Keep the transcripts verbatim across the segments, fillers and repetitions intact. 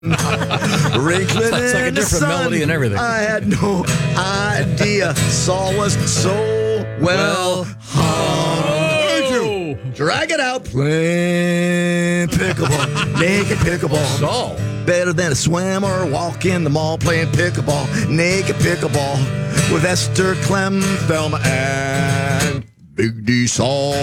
Wrinkling It's like a in the different sun. melody and everything. I had no idea Saul was so well hung. Drag it out. Playing pickleball. Naked pickleball. Saul. Better than a swim or a walk in the mall playing pickleball. Naked pickleball with Esther Clem, Thelma, and Big D Saul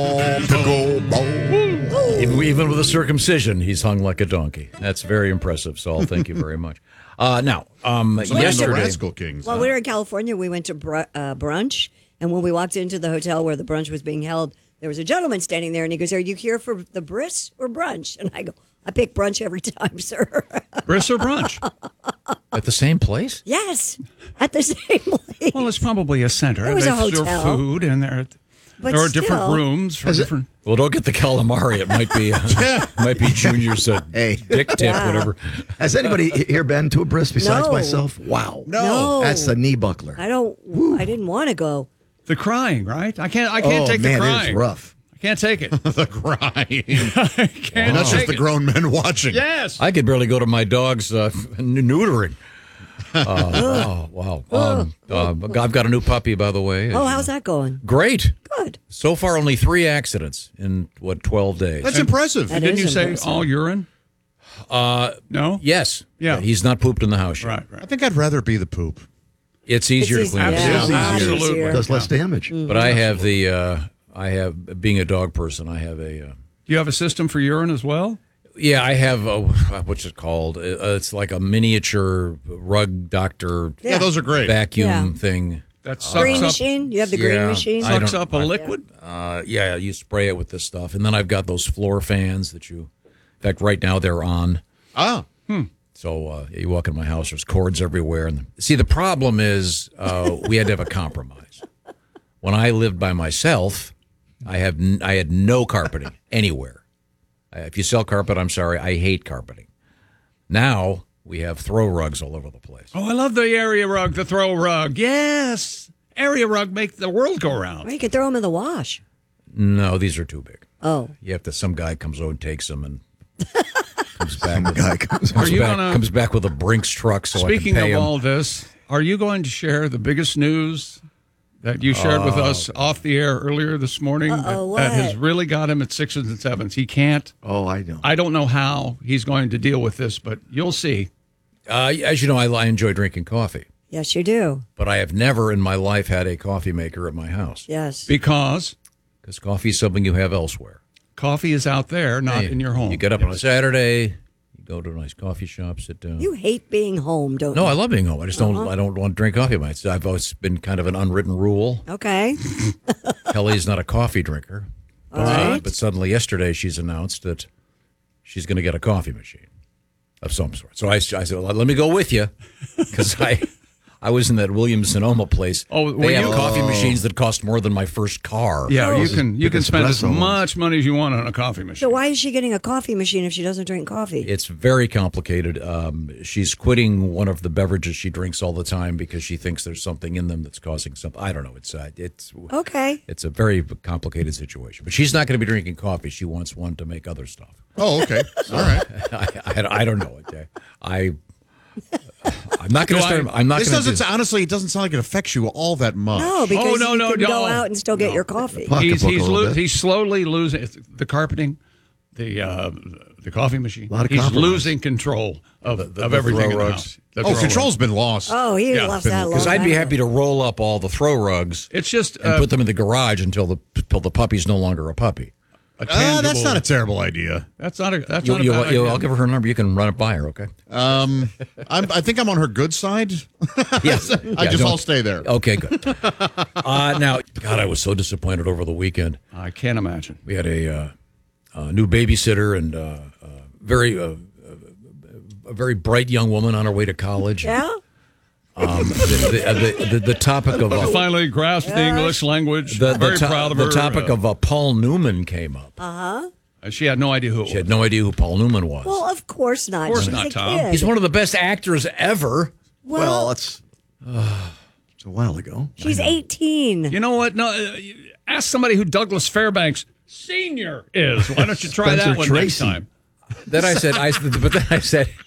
pickleball. Even, even with a circumcision, he's hung like a donkey. That's very impressive, Saul. Thank you very much. Uh, now, um, Some of the yesterday, Rascal Kings. While we were in California, we went to br- uh, brunch, and when we walked into the hotel where the brunch was being held, there was a gentleman standing there, and he goes, "Are you here for the bris or brunch?" And I go, "I pick brunch every time, sir." Bris or brunch? at the same place? Yes, at the same place. Well, it's probably a center. It was they a serve hotel. food, and there, But there are still. different rooms for different. Well, don't get the calamari. It might be uh, might be Junior's uh, Hey. dick tip, Yeah. whatever. Has anybody here been to a bris besides No. myself? Wow. No. That's a knee buckler. I don't. I didn't want to go. The crying, right? I can't. I can't oh, take man, the crying. it is rough. I can't take it. the crying. I can't And that's take just the it. grown men watching. Yes. I could barely go to my dog's uh, neutering. Uh, oh, wow. Um, uh, I've got a new puppy, by the way. Oh, how's that going? Great. Good. So far, only three accidents in, what, twelve days? That's impressive. That Didn't is you say impressive. all urine? Uh, No. yes. Yeah. He's not pooped in the house yet. Right. I Right. think I'd rather be the poop. It's easier It's to clean easy- up. yeah, Absolutely. it's Absolutely. easier. Does less damage. But I have the, uh, I have, being a dog person, I have a, uh, Do you have a system for urine as well? yeah, I have, a, what's it called? Uh, it's like a miniature rug doctor Yeah, those are great. vacuum Yeah. thing. That sucks Green up, machine? You have the green Yeah, machine? I sucks don't- up a liquid. Uh, yeah, you spray it with this stuff. And then I've got those floor fans that you, in fact, right now they're on. Ah. So uh, you walk in my house, there's cords everywhere. And see, the problem is uh, we had to have a compromise. When I lived by myself, I have n- I had no carpeting anywhere. Uh, If you sell carpet, I'm sorry, I hate carpeting. Now we have throw rugs all over the place. Oh, I love the area rug, the throw rug. Yes. Area rug makes the world go round. Or you could throw them in the wash. No, these are too big. Oh. You have to. Some guy comes over and takes them and comes back. with, Guy comes comes Are you back, gonna- comes back with a Brinks truck so Speaking I of can pay him. all this, are you going to share the biggest news that you shared with us off the air earlier this morning that, Uh-oh, that has what? really got him at sixes and sevens? He can't. Oh, I don't. I don't know how he's going to deal with this, but you'll see. Uh, as you know, I, I enjoy drinking coffee, Yes, you do. but I have never in my life had a coffee maker at my house Yes. Because because coffee is something you have elsewhere. coffee is out there, not Hey, in your home. You get up on a Saturday, you go to a nice coffee shop, sit down. You hate being home, don't no, you? I love being home. I just don't. Uh-huh. I don't want to drink coffee. It's, I've always been kind of an unwritten rule. Okay. Kelly's not a coffee drinker, All right. but suddenly yesterday she's announced that she's going to get a coffee machine of some sort. So I, I said, well, let me go with you because I. I was in that Williams-Sonoma place. Oh, they were have you? coffee machines that cost more than my first car. Yeah, Oh. you can you Big can spend as espresso ones. much money as you want on a coffee machine. So why is she getting a coffee machine if she doesn't drink coffee? It's very complicated. Um, she's quitting one of the beverages she drinks all the time because she thinks there's something in them that's causing something. I don't know. It's uh, it's Okay. it's a very complicated situation. But she's not going to be drinking coffee. She wants one to make other stuff. Oh, okay. All right. I, I, I don't know. Okay. I I'm not going to Do I- start. I'm not This going to. doesn't, honestly, it doesn't sound like it affects you all that much. No, because Oh, no, you no, can no. go out and still get your coffee. Pocketbook he's a he's, little lo- bit. he's slowly losing it's the carpeting, the uh, the coffee machine. A lot of he's compromise. losing control of, the- of the everything throw in the rugs. house. The Oh, throw control's rugs. been lost. Oh, he Yeah, lost been- that long because I'd be time happy ago. to roll up all the throw rugs It's just and uh, put them in the garage until the until the puppy's no longer a puppy. a Ah, tangible, that's not a terrible idea. That's not a. That's You, not a you, bad you, idea. I'll give her her number. You can run it by her. Okay. Um, I'm, I think I'm on her good side. Yes. I Yeah, just don't- I'll stay there. Okay, good. Uh, now, God, I was so disappointed over the weekend. I can't imagine. We had a, uh, a new babysitter and uh, uh, very uh, a very bright young woman on her way to college. Yeah? Um, the, the, uh, the, the, the topic of I uh, finally grasped the English language. the, the, Very to- proud of the her. topic uh, of uh, Paul Newman came up. Uh-huh. she had no idea who it She was. had no idea who Paul Newman was. Well, of course not. Of course She's not, a Tom. kid. He's one of the best actors ever. Well, Well, it's, it's a while ago. she's eighteen. You know what? No, uh, you- ask somebody who Douglas Fairbanks Senior is. Why don't you try Spencer that one next Tracy. time? Then I said, I but then I said,